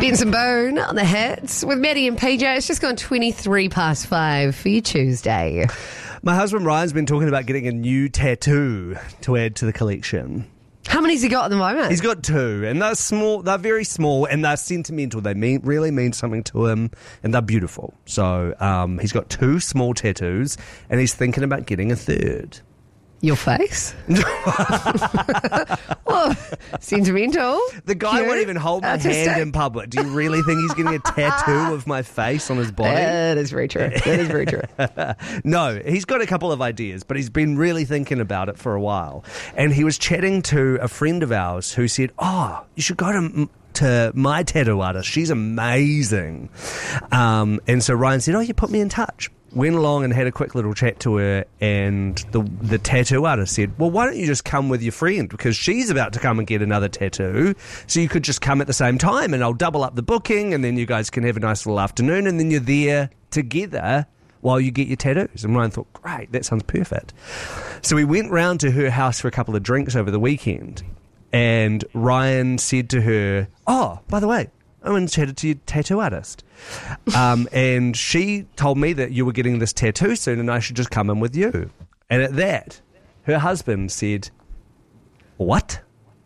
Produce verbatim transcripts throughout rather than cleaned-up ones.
Benson Bone on the hits with Maddie and P J. It's just gone twenty-three past five for your Tuesday. My husband Ryan's been talking about getting a new tattoo to add to the collection. How many's he got at the moment? He's got two, and they're small. They're very small, and they're sentimental. They mean really mean something to him, and they're beautiful. So um, he's got two small tattoos, and he's thinking about getting a third. Your face? Well, sentimental. The guy cute, won't even hold my artistic. hand in public. Do you really think he's getting a tattoo of my face on his body? That is very true. That is very true. No, he's got a couple of ideas, but he's been really thinking about it for a while. And he was chatting to a friend of ours who said, oh, you should go to... to my tattoo artist. She's amazing. Um, and so Ryan said, oh, you put me in touch. Went along and had a quick little chat to her, and the the tattoo artist said, well, why don't you just come with your friend, because she's about to come and get another tattoo, so you could just come at the same time and I'll double up the booking, and then you guys can have a nice little afternoon, and then you're there together while you get your tattoos. And Ryan thought, great, that sounds perfect. So we went round to her house for a couple of drinks over the weekend, and Ryan said to her, oh, by the way, I went and chatted to your tattoo artist. Um, and she told me that you were getting this tattoo soon and I should just come in with you. And at that, her husband said, what?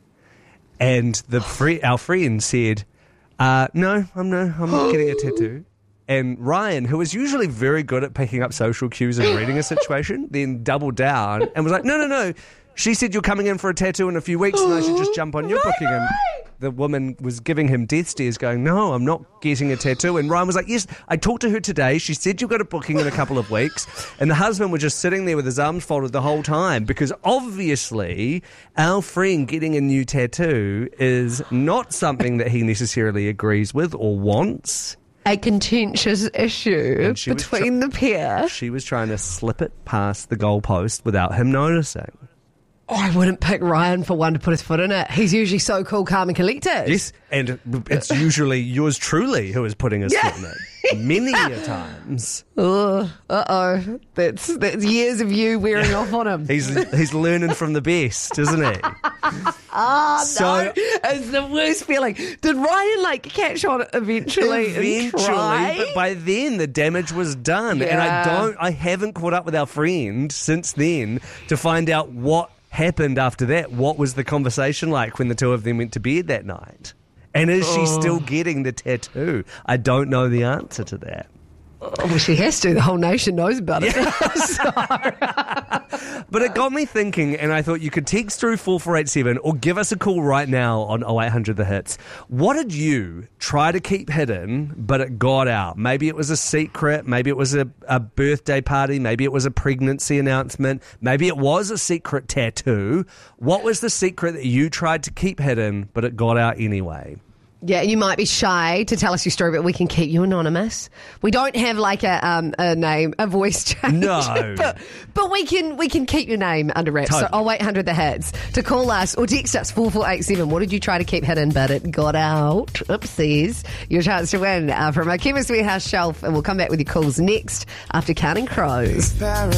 And the fri- our friend said, uh, no, I'm no, I'm not getting a tattoo. And Ryan, who was usually very good at picking up social cues and reading a situation, then doubled down and was like, no, no, no. She said you're coming in for a tattoo in a few weeks and I should just jump on your booking. And the woman was giving him death stares going, no, I'm not getting a tattoo. And Ryan was like, yes, I talked to her today. She said you've got a booking in a couple of weeks. And the husband was just sitting there with his arms folded the whole time, because obviously our friend getting a new tattoo is not something that he necessarily agrees with or wants. A contentious issue between tr- the pair. She was trying to slip it past the goalpost without him noticing. Oh, I wouldn't pick Ryan for one to put his foot in it. He's usually so cool, calm and collected. Yes, and it's usually yours truly who is putting his yeah. foot in it. Many a times. Oh, uh-oh. That's, that's years of you wearing off on him. He's he's learning from the best, isn't he? Oh, so, no. It's the worst feeling. Did Ryan, like, catch on eventually Eventually, and try? but by then the damage was done. Yeah. And I don't, I haven't caught up with our friend since then to find out what happened after that. What was the conversation like when the two of them went to bed that night? And is she oh. still getting the tattoo? I don't know the answer to that. Oh, well, she has to. The whole nation knows about it. so. But it got me thinking, and I thought you could text through four four eight seven or give us a call right now on oh eight hundred the hits. What did you try to keep hidden, but it got out? Maybe it was a secret. Maybe it was a, a birthday party. Maybe it was a pregnancy announcement. Maybe it was a secret tattoo. What was the secret that you tried to keep hidden, but it got out anyway? Yeah, you might be shy to tell us your story, but we can keep you anonymous. We don't have like a um, a name, a voice change. No. but, but we can we can keep your name under wraps. Totally. So oh eight hundred the hits to call us or text us four four eight seven. What did you try to keep hidden, but it got out? Oopsies. Your chance to win uh, from our Chemist Warehouse shelf, and we'll come back with your calls next after Counting Crows.